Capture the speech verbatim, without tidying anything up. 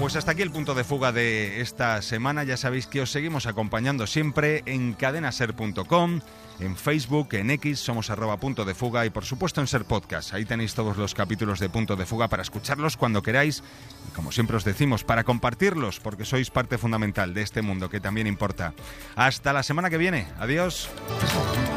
Pues hasta aquí el punto de fuga de esta semana. Ya sabéis que os seguimos acompañando siempre en cadena ser punto com, en Facebook, en X, somos arroba punto de fuga y por supuesto en Ser Podcast. Ahí tenéis todos los capítulos de Punto de Fuga para escucharlos cuando queráis y, como siempre os decimos, para compartirlos, porque sois parte fundamental de este mundo que también importa. Hasta la semana que viene. Adiós.